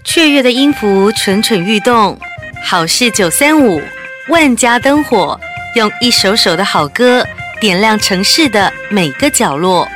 雀跃的音符蠢蠢欲动，好事935，万家灯火，用一首首的好歌点亮城市的每个角落。